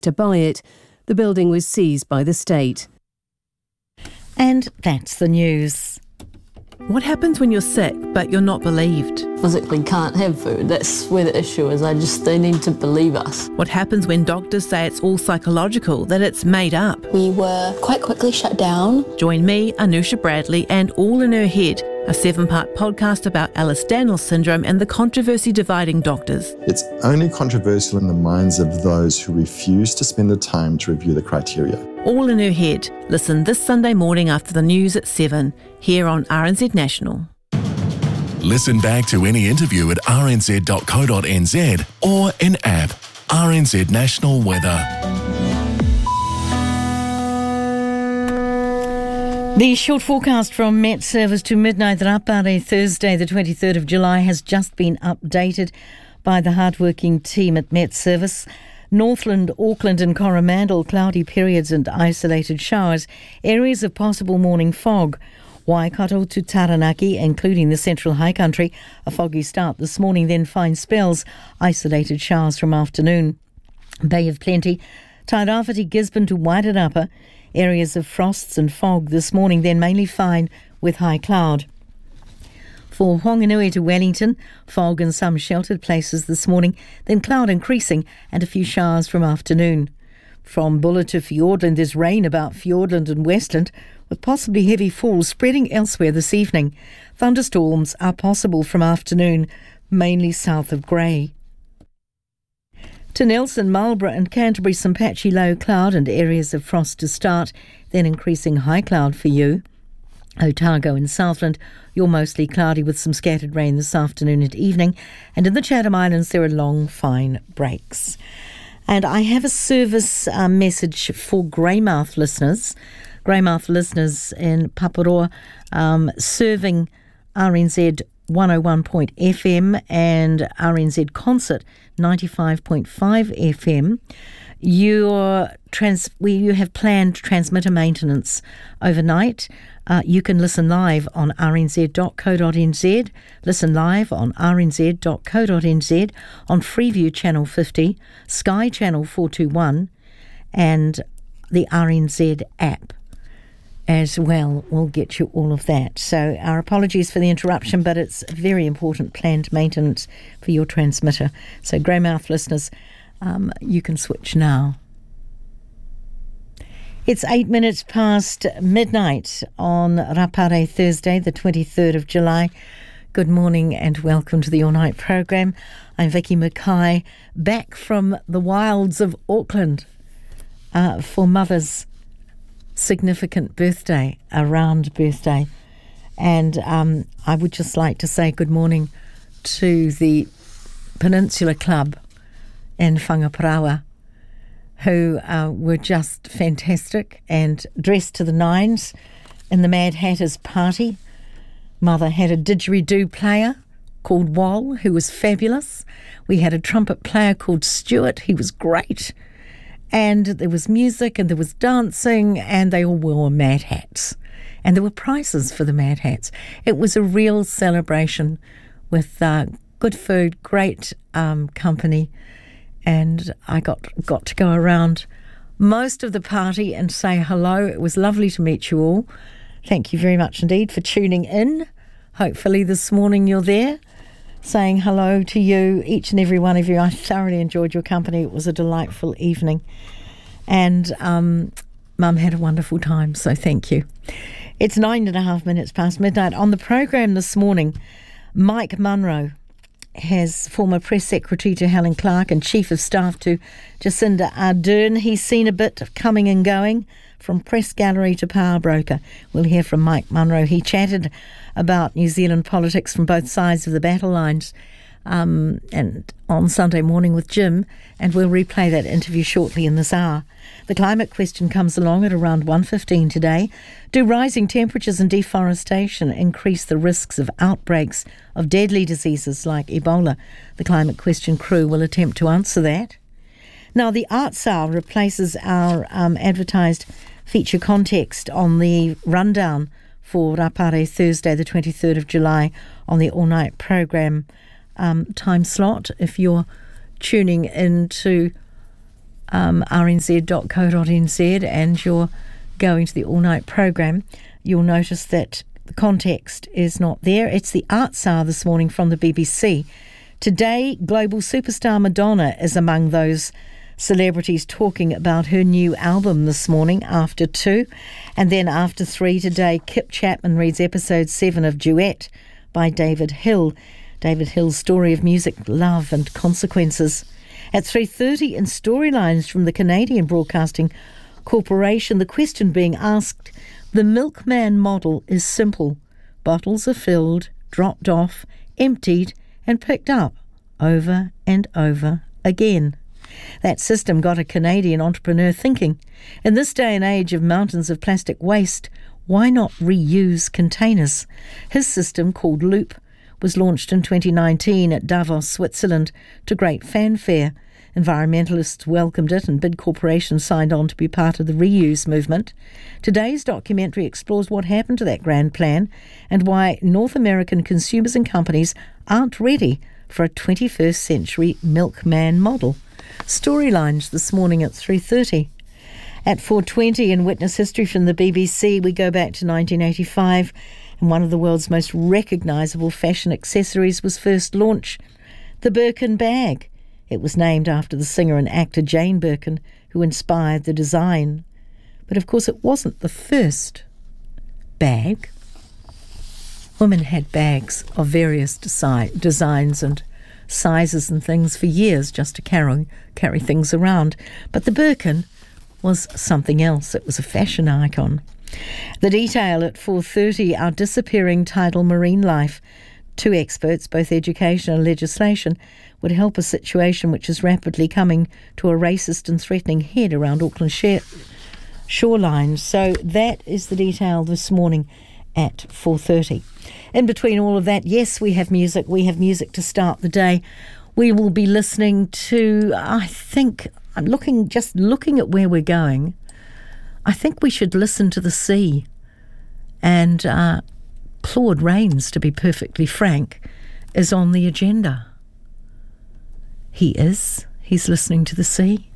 to buy it. The building was seized by the state. And that's the news. What happens when you're sick but you're not believed? Physically can't have food. That's where the issue is. They need to believe us. What happens when doctors say it's all psychological, that it's made up? We were quite quickly shut down. Join me, Anusha Bradley, and All in Her Head, a 7-part podcast about Ehlers-Danlos syndrome and the controversy dividing doctors. It's only controversial in the minds of those who refuse to spend the time to review the criteria. All in Her Head. Listen this Sunday morning after the news at 7, here on RNZ National. Listen back to any interview at rnz.co.nz or in app RNZ National Weather. The short forecast from Met Service to midnight Rapare Thursday, the 23rd of July, has just been updated by the hardworking team at Met Service. Northland, Auckland and Coromandel, cloudy periods and isolated showers. Areas of possible morning fog. Waikato to Taranaki, including the central high country, a foggy start this morning, then fine spells, isolated showers from afternoon. Bay of Plenty, Tairāwhiti, Gisborne to Wairarapa, areas of frosts and fog this morning, then mainly fine with high cloud. For Whanganui to Wellington, fog and some sheltered places this morning, then cloud increasing and a few showers from afternoon. From Buller to Fiordland, there's rain about Fiordland and Westland, with possibly heavy falls spreading elsewhere this evening. Thunderstorms are possible from afternoon, mainly south of Grey. To Nelson, Marlborough and Canterbury, some patchy low cloud and areas of frost to start, then increasing high cloud for you. Otago and Southland, you're mostly cloudy with some scattered rain this afternoon and evening. And in the Chatham Islands, there are long, fine breaks. And I have a service message for Greymouth listeners. Greymouth listeners in Paparoa, serving RNZ 101.FM and RNZ Concert 95.5 FM. You have planned transmitter maintenance overnight. You can listen live on rnz.co.nz, listen live on rnz.co.nz, on Freeview Channel 50, Sky Channel 421, and the RNZ app as well will get you all of that. So our apologies for the interruption, but it's very important planned maintenance for your transmitter. So Greymouth listeners, you can switch now. It's 8 minutes past midnight on Rapare Thursday, the 23rd of July. Good morning and welcome to the All Night programme. I'm Vicky Mackay, back from the wilds of Auckland for Mother's significant birthday, a round birthday. And I would just like to say good morning to the Peninsula Club in Whangaparaoa, who were just fantastic and dressed to the nines in the Mad Hatter's party. Mother had a didgeridoo player called Wal, who was fabulous. We had a trumpet player called Stuart, he was great. And there was music and there was dancing and they all wore mad hats. And there were prizes for the mad hats. It was a real celebration with good food, great company. And I got to go around most of the party and say hello. It was lovely to meet you all. Thank you very much indeed for tuning in. Hopefully this morning you're there, saying hello to you, each and every one of you. I thoroughly enjoyed your company. It was a delightful evening. And Mum had a wonderful time, so thank you. It's 9.5 minutes past midnight. On the program this morning, Mike Munro, has former press secretary to Helen Clark and chief of staff to Jacinda Ardern. He's seen a bit of coming and going from press gallery to power broker. We'll hear from Mike Munro. He chatted about New Zealand politics from both sides of the battle lines and on Sunday morning with Jim, and we'll replay that interview shortly in this hour. The climate question comes along at around 1:15 today. Do rising temperatures and deforestation increase the risks of outbreaks of deadly diseases like Ebola? The climate question crew will attempt to answer that. Now, the Arts Hour replaces our advertised feature context on the rundown for Rapare Thursday, the 23rd of July, on the all-night program time slot. If you're tuning into rnz.co.nz, and you're going to the all-night program, you'll notice that the context is not there. It's the Arts Hour this morning from the BBC. Today, global superstar Madonna is among those celebrities talking about her new album this morning after 2. And then after 3 today, Kip Chapman reads episode 7 of Duet by David Hill. David Hill's story of music, love and consequences. At 3:30 in Storylines from the Canadian Broadcasting Corporation, the question being asked, the milkman model is simple. Bottles are filled, dropped off, emptied and picked up over and over again. That system got a Canadian entrepreneur thinking. In this day and age of mountains of plastic waste, why not reuse containers? His system, called Loop, was launched in 2019 at Davos, Switzerland, to great fanfare. Environmentalists welcomed it and big corporations signed on to be part of the reuse movement. Today's documentary explores what happened to that grand plan and why North American consumers and companies aren't ready for a 21st century milkman model. Storylines this morning at 3:30. At 4:20 in Witness History from the BBC, we go back to 1985, and one of the world's most recognisable fashion accessories was first launched, the Birkin bag. It was named after the singer and actor Jane Birkin, who inspired the design. But of course it wasn't the first bag. Women had bags of various designs and sizes and things for years just to carry things around. But the Birkin was something else. It was a fashion icon. The detail at 4:30, our disappearing tidal marine life. 2 experts, both education and legislation, would help a situation which is rapidly coming to a racist and threatening head around Auckland shoreline. So that is the detail this morning at 4:30. In between all of that, yes, we have music. We have music to start the day. We will be listening to, I think, I'm looking at where we're going. I think we should listen to the sea. And Claude Rains, to be perfectly frank, is on the agenda. He's listening to the sea.